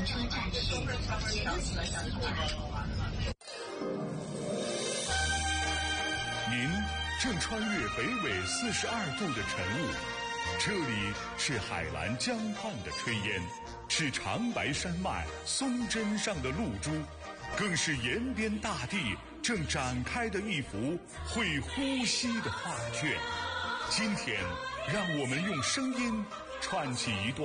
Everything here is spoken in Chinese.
行车站是沿袭西站。 您正穿越北纬42度的晨雾，这里是海蓝江畔的炊烟，是长白山脉松针上的露珠，更是延边大地正展开的一幅会呼吸的画卷。今天，让我们用声音串起一段